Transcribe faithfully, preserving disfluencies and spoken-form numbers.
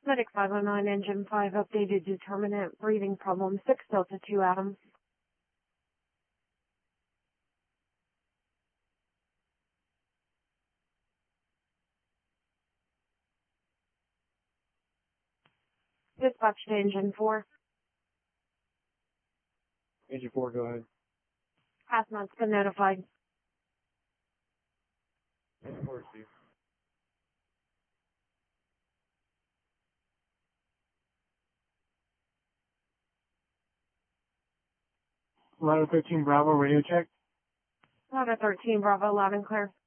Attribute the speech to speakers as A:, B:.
A: Medic five oh nine, Engine five, updated determinant, breathing problem, six Delta two Adams. Dispatch to Engine four.
B: Engine four, go ahead.
A: Hazmat's been notified.
B: Engine four, Steve. Ladder thirteen Bravo, radio check.
A: Ladder thirteen, Bravo, loud and clear.